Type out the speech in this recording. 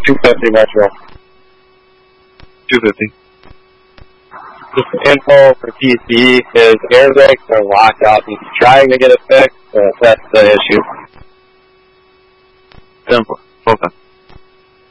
250 Metro. 250. Just info for TC, his airbags are locked out. He's trying to get it fixed, but that's the issue. 10-4. Okay.